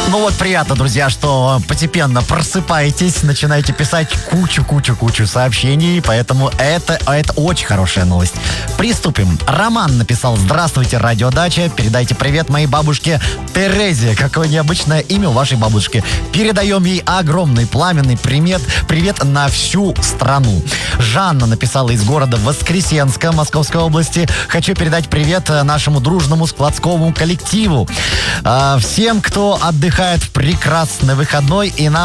Ну вот приятно, друзья, что постепенно просыпаетесь, начинаете писать кучу сообщений, поэтому это очень хорошая новость. Приступим. Роман написал: здравствуйте, радиодача, передайте привет моей бабушке Терезе. Какое необычное имя у вашей бабушки. Передаем ей огромный пламенный привет на всю страну. Жанна написала из города Воскресенска, Московской области: хочу передать привет нашему дружному складскому коллективу. Всем, кто отдыхает в прекрасный выходной,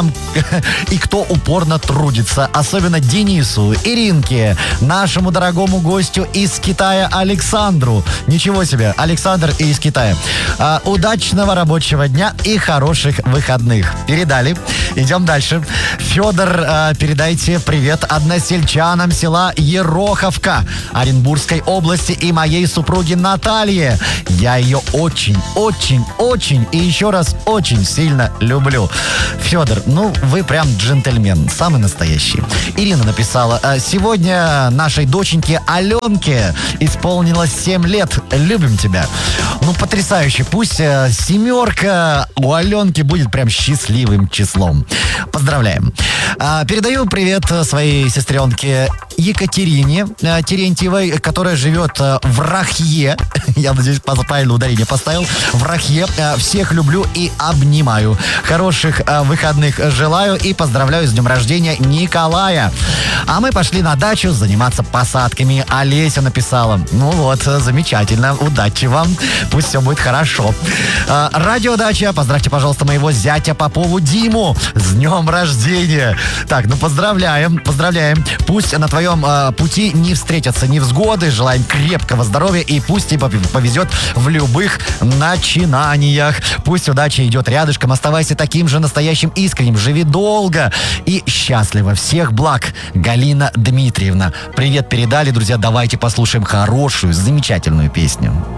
и кто упорно трудится. Особенно Денису, Иринке, нашему дорогому гостю из Китая Александру. Ничего себе, Александр из Китая. Удачного рабочего дня и хороших выходных. Передали. Идем дальше. Федор, передайте привет односельчанам села Ероховка Оренбургской области и моей супруге Наталье. Я ее очень и еще раз очень сильно люблю. Федор, вы прям джентльмен, самый настоящий. Ирина написала: сегодня нашей доченьке Аленке исполнилось 7 лет. Любим тебя. Потрясающе. Пусть семерка у Аленки будет прям счастливым числом. Поздравляем. Передаю привет своей сестренке Екатерине Терентьевой, которая живет в Рахье. Я надеюсь, правильно ударение поставил. В Рахье. Всех люблю и обнимаю. Хороших выходных желаю и поздравляю с днем рождения Николая. А мы пошли на дачу заниматься посадками. Олеся написала: замечательно, удачи вам. Пусть все будет хорошо. Радиодача, поздравьте, пожалуйста, моего зятя Попову Диму с днем рождения. Так, поздравляем. Пусть на твоем пути не встретятся невзгоды. Желаем крепкого здоровья и пусть тебе повезет в любых начинаниях. Пусть удача идет рядышком. Оставайся таким же настоящим, искренним. Живи долго и счастливо. Всех благ. Галина Дмитриевна. Привет передали, друзья. Давайте послушаем хорошую, замечательную песню.